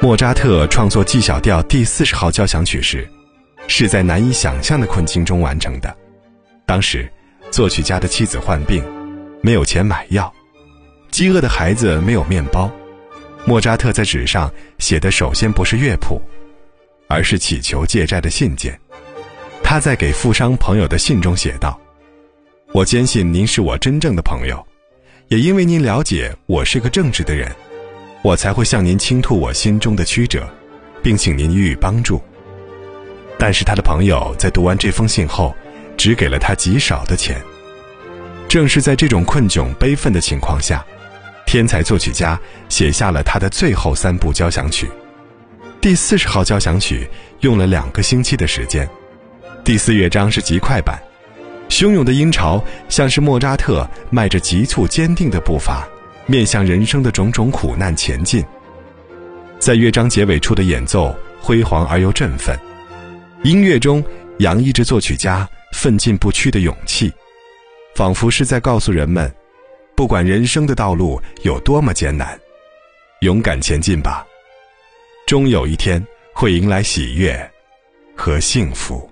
莫扎特创作 G 小调第40号交响曲时，是在难以想象的困境中完成的。当时，作曲家的妻子患病，没有钱买药，饥饿的孩子没有面包。莫扎特在纸上写的首先不是乐谱，而是祈求借债的信件。他在给富商朋友的信中写道：我坚信您是我真正的朋友，也因为您了解我是个正直的人，我才会向您倾吐我心中的曲折，并请您予以帮助。但是他的朋友在读完这封信后，只给了他极少的钱。正是在这种困窘悲愤的情况下，天才作曲家写下了他的最后3部交响曲。第40号交响曲用了2个星期的时间，第4乐章是极快板，汹涌的音潮像是莫扎特迈着急促坚定的步伐，面向人生的种种苦难前进。在乐章结尾处的演奏辉煌而又振奋，音乐中洋溢着作曲家奋进不屈的勇气，仿佛是在告诉人们，不管人生的道路有多么艰难，勇敢前进吧，终有一天会迎来喜悦和幸福。